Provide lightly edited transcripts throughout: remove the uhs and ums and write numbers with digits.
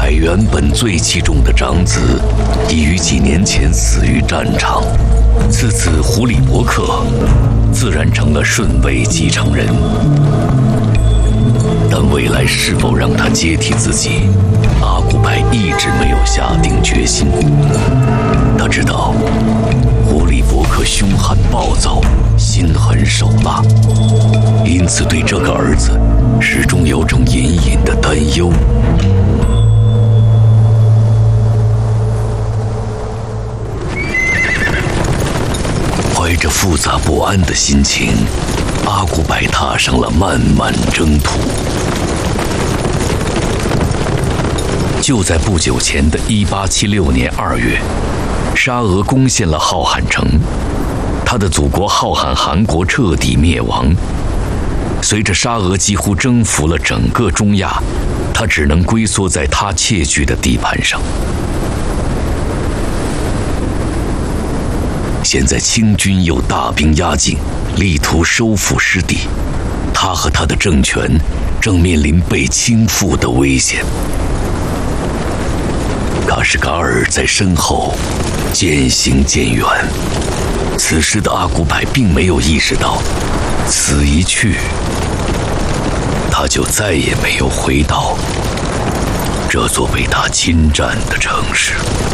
柏原本最器重的长子，已于几年前死于战场，次子胡里伯克自然成了顺位继承人。但未来是否让他接替自己，阿古柏一直没有下定决心。他知道胡里伯克凶悍暴躁，心狠手辣，因此对这个儿子始终有种隐隐的担忧。怀着复杂不安的心情，阿古柏踏上了漫漫征途。就在不久前的1876年2月，沙俄攻陷了浩罕城，他的祖国浩罕汗国彻底灭亡。随着沙俄几乎征服了整个中亚，他只能龟缩在他窃据的地盘上。现在清军又大兵压境，力图收复失地，他和他的政权正面临被倾覆的危险。卡什噶尔在身后渐行渐远，此时的阿古柏并没有意识到，此一去，他就再也没有回到这座被他侵占的城市。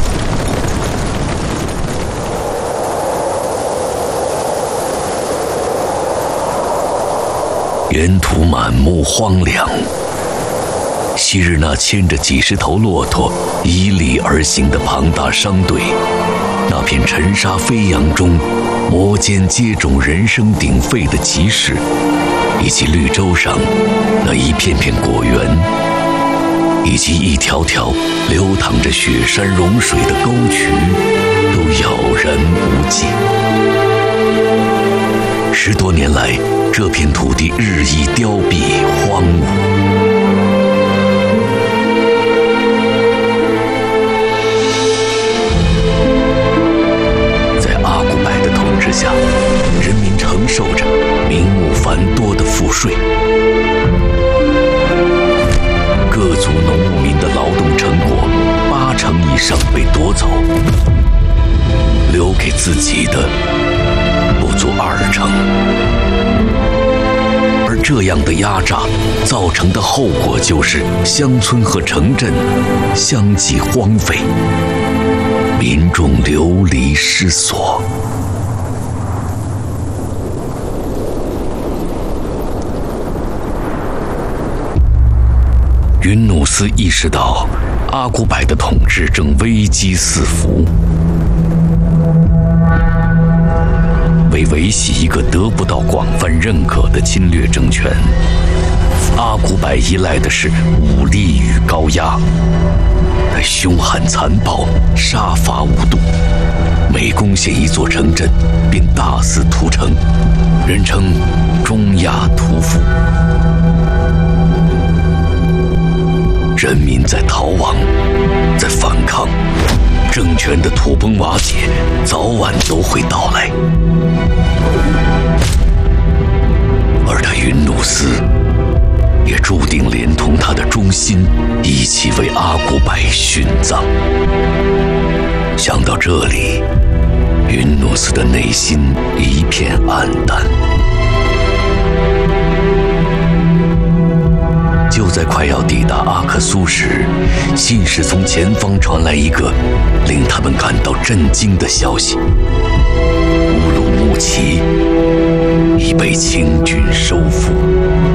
沿途满目荒凉，昔日那牵着几十头骆驼迤逦而行的庞大商队，那片尘沙飞扬中摩肩接踵、人声鼎沸的骑士，以及绿洲上那一片片果园，以及一条条流淌着雪山融水的沟渠，都杳然无迹。10多年来，这片土地日益凋敝荒芜。在阿古柏的统治下，人民承受着名目繁多的赋税，各族农牧民的劳动成果80%以上被夺走，留给自己的不足20%。而这样的压榨造成的后果就是乡村和城镇相继荒废，民众流离失所。云努斯意识到阿古柏的统治正危机四伏，为维系一个得不到广泛认可的侵略政权，阿古柏依赖的是武力与高压。他凶悍残暴，杀伐无度，每攻陷一座城镇便大肆屠城，人称中亚屠夫。人民在逃亡，在反抗，政权的土崩瓦解早晚都会到来。而他云努斯也注定连同他的忠心一起为阿古柏殉葬。想到这里，云努斯的内心一片黯淡。就在快要抵达阿克苏时，信使从前方传来一个令他们感到震惊的消息：乌鲁木齐已被清军收复。